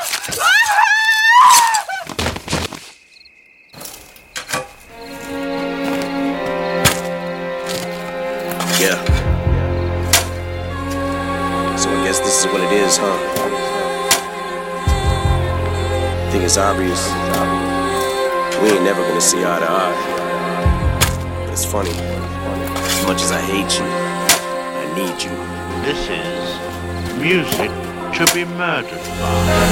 Yeah. So I guess this is what it is, huh? I think it's obvious. We ain't never gonna see eye to eye. But it's funny. As much as I hate you, I need you. This is music to be murdered by.